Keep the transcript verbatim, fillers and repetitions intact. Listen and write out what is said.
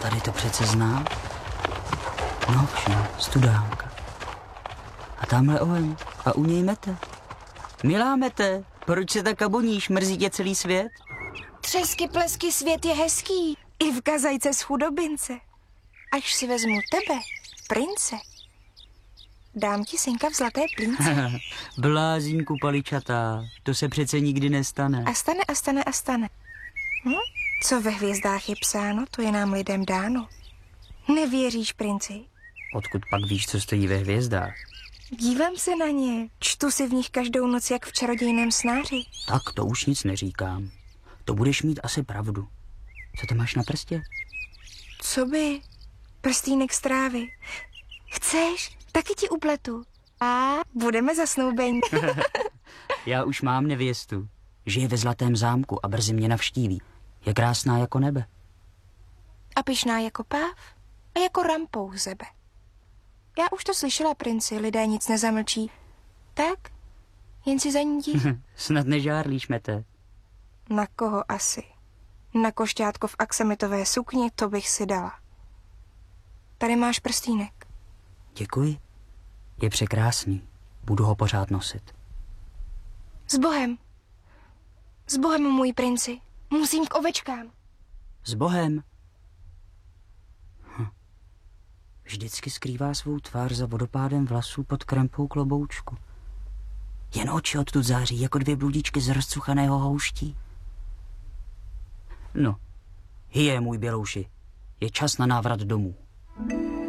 Tady to přece znám. No všem, studánka. A tamhle oheň. A u něj mete. Milá mete, proč se tak kaboníš? Mrzí tě celý svět? Třesky, plesky, svět je hezký. I v kazajce z chudobince. Až si vezmu tebe, prince, dám ti synka v zlaté plínce. Blázínku paličatá, to se přece nikdy nestane. A stane, a stane, a stane. Hm? Co ve hvězdách je psáno, to je nám lidem dáno. Nevěříš, princi? Odkud pak víš, co stojí ve hvězdách? Dívám se na ně. Čtu si v nich každou noc, jak v čarodějném snáři. Tak to už nic neříkám. To budeš mít asi pravdu. Co to máš na prstě? Co by? Prstýnek z trávy. Chceš? Taky ti upletu. A budeme zasnoubení. Já už mám nevěstu. Žije ve zlatém zámku a brzy mě navštíví. Je krásná jako nebe. A pyšná jako páv a jako rampou zebe. Já už to slyšela, princi, lidé nic nezamlčí. Tak, jen si za ní jdi. Snad nežárlíš, mete. Na koho asi? Na košťátko v aksamitové sukni, to bych si dala. Tady máš prstýnek. Děkuji. Je překrásný. Budu ho pořád nosit. S Bohem. S Bohem, můj princi. Musím k ovečkám. S Bohem. Hm. Vždycky skrývá svou tvář za vodopádem vlasů pod krempou kloboučku. Jen oči odtud září jako dvě bludičky z rozcuchaného houští. No, hyje, můj bělouši. Je čas na návrat domů.